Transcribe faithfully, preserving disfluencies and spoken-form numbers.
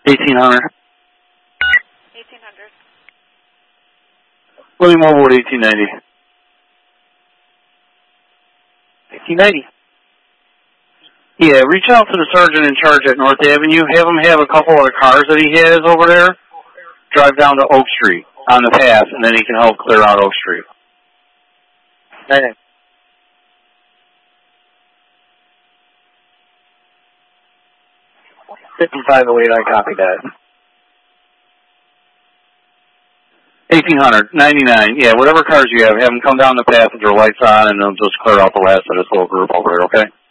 eighteen hundred. eighteen hundred. William Overwood, eighteen ninety. eighteen ninety. Yeah, reach out to the sergeant in charge at North Avenue. Have him have a couple of the cars that he has over there. Drive down to Oak Street on the path, and then he can help clear out Oak Street. Okay. fifty-five oh eight, I copy that. eighteen hundred, ninety-nine. Yeah, whatever cars you have, have them come down the path with their lights on, and they'll just clear out the last of this little group over there, okay?